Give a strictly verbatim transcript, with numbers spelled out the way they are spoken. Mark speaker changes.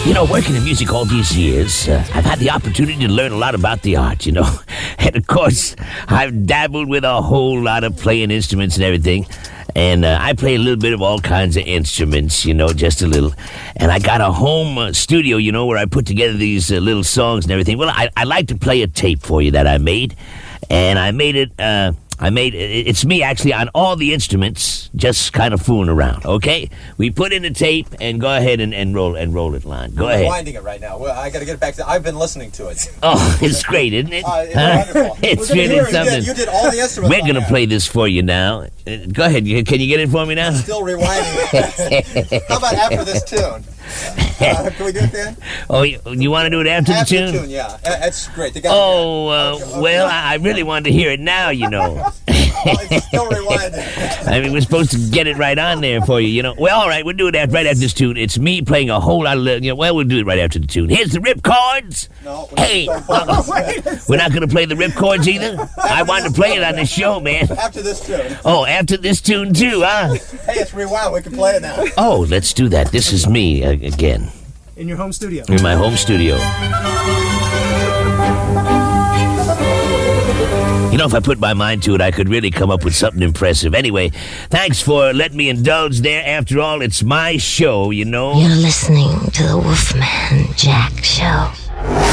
Speaker 1: You know, working in music all these years, uh, I've had the opportunity to learn a lot about the art, you know. And, of course, I've dabbled with a whole lot of playing instruments and everything. And uh, I play a little bit of all kinds of instruments, you know, just a little. And I got a home uh, studio, you know, where I put together these uh, little songs and everything. Well, I, I like to play a tape for you that I made. And I made it... Uh, I made it, it's me actually on all the instruments, just kind of fooling around. Okay, we put in the tape and go ahead and, and roll and roll it, Lon. Go
Speaker 2: I'm
Speaker 1: ahead.
Speaker 2: Winding it right now. Well, I got to get it back to. I've been listening to it.
Speaker 1: Oh, it's great, isn't it?
Speaker 2: Uh, it's
Speaker 1: Huh?
Speaker 2: wonderful.
Speaker 1: It's
Speaker 2: We're gonna
Speaker 1: really
Speaker 2: hear it.
Speaker 1: something.
Speaker 2: You did, you did all the instruments.
Speaker 1: We're
Speaker 2: on
Speaker 1: gonna
Speaker 2: there.
Speaker 1: play this for you now. Uh, Go ahead. You- Can you get it for me now?
Speaker 2: Still rewinding. How about after this tune? Uh, can we do it then?
Speaker 1: Oh, you, you want to do it after,
Speaker 2: After
Speaker 1: the
Speaker 2: the
Speaker 1: tune?
Speaker 2: tune, yeah. Uh, That's great. They got
Speaker 1: Oh, uh,
Speaker 2: Okay, okay.
Speaker 1: well, I, I really wanted to hear it now, you know.
Speaker 2: Oh, it's still rewinding.
Speaker 1: I mean, we're supposed to get it right on there for you, you know. Well, all right, we'll do it after, right after this tune. It's me playing a whole lot of, li- you know, well, we'll do it right after the tune. Here's the rip chords.
Speaker 2: No, we
Speaker 1: Hey,
Speaker 2: don't-
Speaker 1: uh, we're not going to play the rip chords either? I wanted to play it on the show, man.
Speaker 2: After this tune.
Speaker 1: Oh, after this tune, too, huh?
Speaker 2: Hey, it's rewind. We can play it now.
Speaker 1: Oh, let's do that. This is me uh, again,
Speaker 3: In your home studio.
Speaker 1: in my home studio. You know, if I put my mind to it, I could really come up with something impressive. Anyway, thanks for letting me indulge there. After all, it's my show, you know.
Speaker 4: You're listening to the Wolfman Jack Show.